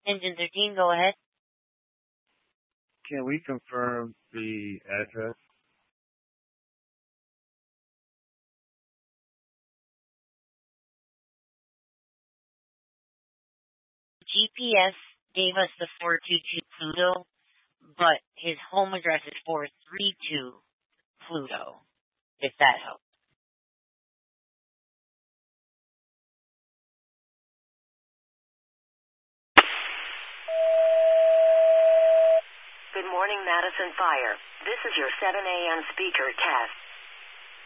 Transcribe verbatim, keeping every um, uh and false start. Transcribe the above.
Engine thirteen, go ahead. Can we confirm the address? G P S gave us the four two two Pluto, but his home address is four three two Pluto, if that helps. Good morning, Madison Fire. This is your seven a.m. speaker test.